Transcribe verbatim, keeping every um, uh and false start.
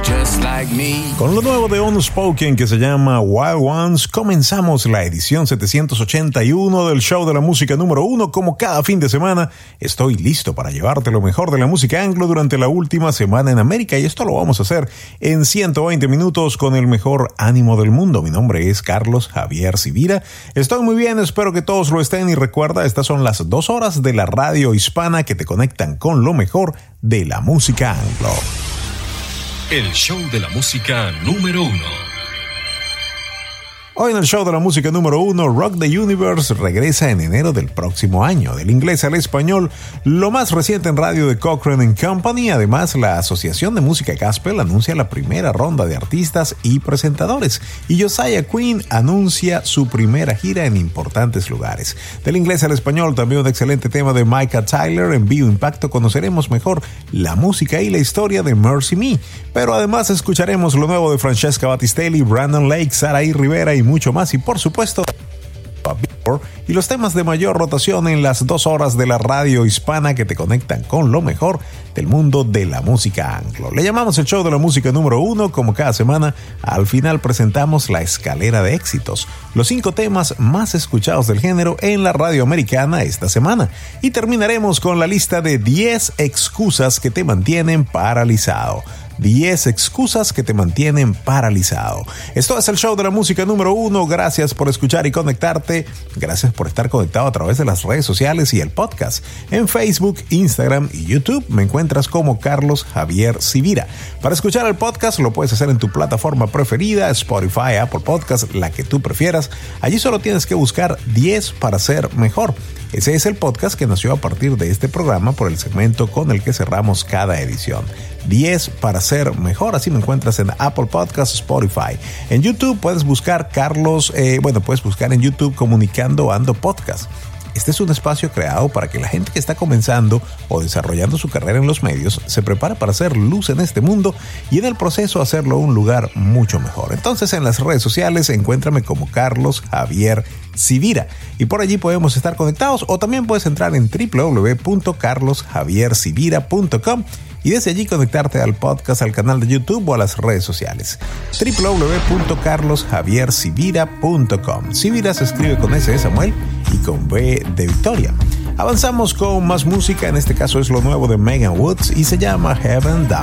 just like me. Con lo nuevo de Unspoken que se llama Wild Ones, comenzamos la edición setecientos ochenta y uno del show de la música número uno. Como cada fin de semana, estoy listo para llevarte lo mejor de la música anglo durante la última semana en América, y esto lo vamos a hacer en ciento veinte minutos con el mejor ánimo del mundo. Mi nombre es Carlos Javier Sivira. Estoy muy bien, espero que todos lo estén, y recuerda, estas son las dos horas de la radio hispana que te conectan con lo mejor de la música anglo. El show de la música número uno. Hoy en el show de la música número uno, Rock the Universe regresa en enero del próximo año. Del inglés al español, lo más reciente en radio de Cochrane and Company. Además, la Asociación de Música Gospel anuncia la primera ronda de artistas y presentadores. Y Josiah Quinn anuncia su primera gira en importantes lugares. Del inglés al español, también un excelente tema de Micah Tyler. En Bio Impacto conoceremos mejor la música y la historia de Mercy Me. Pero además escucharemos lo nuevo de Francesca Battistelli, Brandon Lake, Saraí Rivera y mucho más, y por supuesto y los temas de mayor rotación en las dos horas de la radio hispana que te conectan con lo mejor del mundo de la música anglo. Le llamamos el show de la música número uno. Como cada semana, al final presentamos la escalera de éxitos, los cinco temas más escuchados del género en la radio americana esta semana, y terminaremos con la lista de diez excusas que te mantienen paralizado. diez excusas que te mantienen paralizado. Esto es el show de la música número uno. Gracias por escuchar y conectarte. Gracias por estar conectado a través de las redes sociales y el podcast. En Facebook, Instagram y YouTube me encuentras como Carlos Javier Sivira. Para escuchar el podcast lo puedes hacer en tu plataforma preferida, Spotify, Apple Podcast, la que tú prefieras. Allí solo tienes que buscar diez para ser mejor. Ese es el podcast que nació a partir de este programa por el segmento con el que cerramos cada edición. diez para ser mejor. Así me encuentras en Apple Podcasts, Spotify. En YouTube puedes buscar Carlos, eh, bueno, puedes buscar en YouTube Comunicando Ando Podcast. Este es un espacio creado para que la gente que está comenzando o desarrollando su carrera en los medios se prepare para hacer luz en este mundo y en el proceso hacerlo un lugar mucho mejor. Entonces, en las redes sociales encuéntrame como Carlos Javier Sivira, y por allí podemos estar conectados, o también puedes entrar en w w w punto carlos javier sivira punto com y desde allí conectarte al podcast, al canal de YouTube o a las redes sociales. w w w punto carlos javier sivira punto com. Sivira se escribe con S de Samuel y con V de Victoria. Avanzamos con más música. En este caso es lo nuevo de Megan Woods y se llama Heaven Down